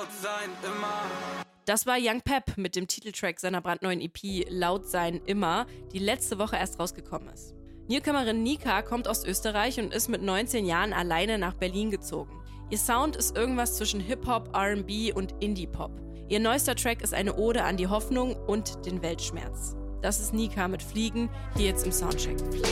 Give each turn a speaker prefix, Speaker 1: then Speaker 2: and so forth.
Speaker 1: laut sein immer.
Speaker 2: Das war Young Pep mit dem Titeltrack seiner brandneuen EP Laut sein immer, die letzte Woche erst rausgekommen ist. Newcomerin Nika kommt aus Österreich und ist mit 19 Jahren alleine nach Berlin gezogen. Ihr Sound ist irgendwas zwischen Hip-Hop, R&B und Indie-Pop. Ihr neuester Track ist eine Ode an die Hoffnung und den Weltschmerz. Das ist Nika mit Fliegen, hier jetzt im Soundcheck.